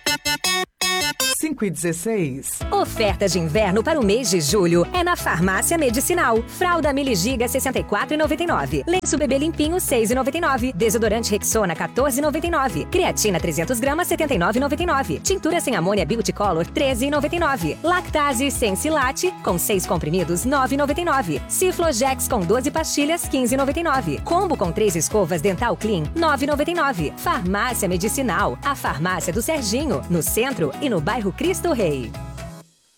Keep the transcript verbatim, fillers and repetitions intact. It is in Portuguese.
cinco e dezesseis. Oferta de inverno para o mês de julho é na Farmácia Medicinal. Fralda Mili Giga sessenta e quatro reais e noventa e nove centavos. Lenço bebê limpinho seis reais e noventa e nove centavos. Desodorante Rexona quatorze reais e noventa e nove centavos. Creatina trezentos gramas setenta e nove reais e noventa e nove centavos. Tintura sem amônia Beauty Color treze reais e noventa e nove centavos. Lactase sem silate com seis comprimidos nove reais e noventa e nove centavos. Ciflojex com doze pastilhas quinze reais e noventa e nove centavos. Combo com três escovas Dental Clean nove reais e noventa e nove centavos. Farmácia Medicinal, a farmácia do Serginho, no centro e no bairro Cristo Rei.